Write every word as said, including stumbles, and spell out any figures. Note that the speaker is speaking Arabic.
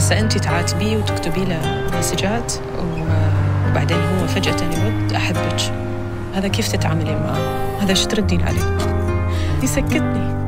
هسا أنت تعاتبيه وتكتبي له مسجات وبعدين هو فجأة يرد أحبك، هذا كيف تتعاملين معه؟ هذا شو تردين عليه؟ يسكتني.